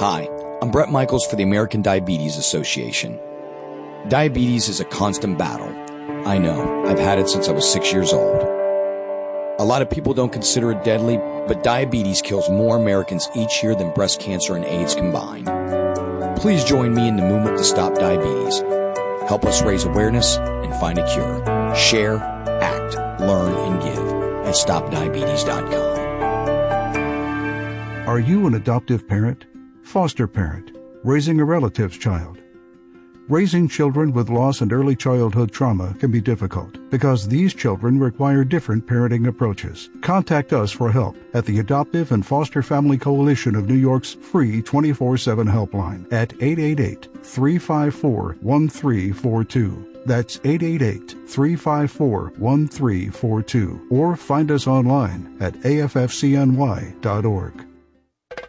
Hi, I'm Brett Michaels for the American Diabetes Association. Diabetes is a constant battle. I know, I've had it since I was 6 years old. A lot of people don't consider it deadly, but diabetes kills more Americans each year than breast cancer and AIDS combined. Please join me in the movement to stop diabetes. Help us raise awareness and find a cure. Share, act, learn, and give at StopDiabetes.com. Are you an adoptive parent, foster parent, raising a relative's child? Raising children with loss and early childhood trauma can be difficult because these children require different parenting approaches. Contact us for help at the Adoptive and Foster Family Coalition of New York's free 24/7 helpline at 888-354-1342. That's 888-354-1342. Or find us online at affcny.org.